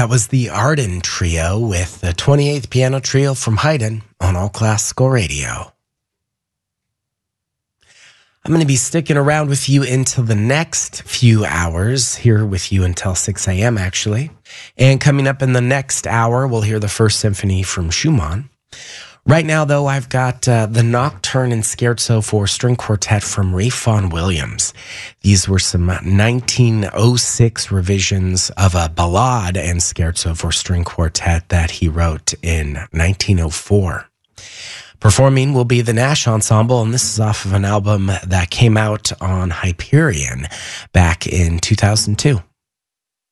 That was the Arden Trio with the 28th Piano Trio from Haydn on All Classical Radio. I'm going to be sticking around with you until the next few hours, here with you until 6 a.m. actually. And coming up in the next hour, we'll hear the First Symphony from Schumann. Right now, though, I've got the Nocturne and Scherzo for String Quartet from Ralph Vaughan Williams. These were some 1906 revisions of a ballade and scherzo for string quartet that he wrote in 1904. Performing will be the Nash Ensemble, and this is off of an album that came out on Hyperion back in 2002.